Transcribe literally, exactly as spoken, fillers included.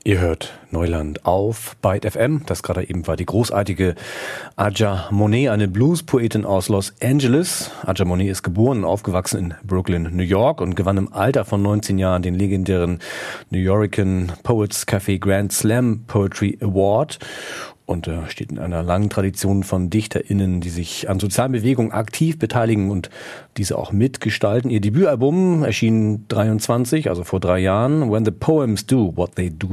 Ihr hört Neuland auf Byte F M. Das gerade eben war die großartige Aja Monet, eine Blues-Poetin aus Los Angeles. Aja Monet ist geboren und aufgewachsen in Brooklyn, New York und gewann im Alter von neunzehn Jahren den legendären New Yorican Poets Cafe Grand Slam Poetry Award. Und äh, steht in einer langen Tradition von DichterInnen, die sich an sozialen Bewegungen aktiv beteiligen und diese auch mitgestalten. Ihr Debütalbum erschien dreiundzwanzig, also vor drei Jahren, When the Poems Do What They Do